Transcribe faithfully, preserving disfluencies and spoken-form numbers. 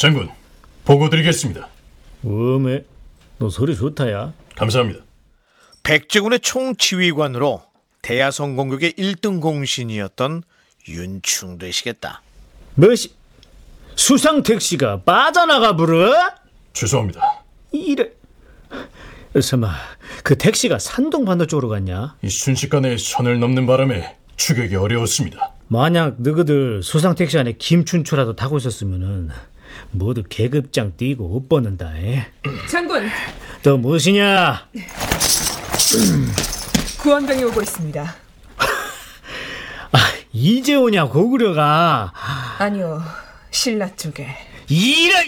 장군, 보고 드리겠습니다. 어메, 너 소리 좋다야. 감사합니다. 백제군의 총지휘관으로 대야성 공격의 일 등 공신이었던 윤충 되시겠다. 뭐시? 수상 택시가 빠져나가 버려? 죄송합니다. 이래. 설마 그 택시가 산동 반도 쪽으로 갔냐? 이 순식간에 선을 넘는 바람에 추격이 어려웠습니다. 만약 너희들 수상 택시 안에 김춘초라도 타고 있었으면은 모두 계급장 띄고 옷 벗는다. 에? 장군, 또 무엇이냐? 구원병이 오고 있습니다. 아, 이제 오냐 고구려가? 아니요, 신라 쪽에. 이래.